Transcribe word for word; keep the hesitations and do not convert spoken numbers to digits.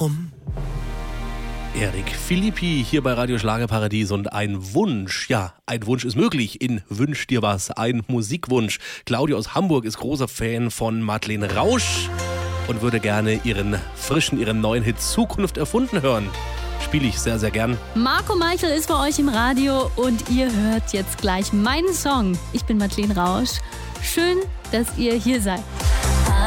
warum? Erik Philippi hier bei Radio Schlagerparadies und ein Wunsch, ja, ein Wunsch ist möglich in Wünsch dir was, ein Musikwunsch. Claudia aus Hamburg ist großer Fan von Madeleine Rausch und würde gerne ihren frischen, ihren neuen Hit Zukunft erfunden hören. Spiele ich sehr, sehr gern. Marco Meichel ist bei euch im Radio und ihr hört jetzt gleich meinen Song. Ich bin Madeleine Rausch. Schön, dass ihr hier seid.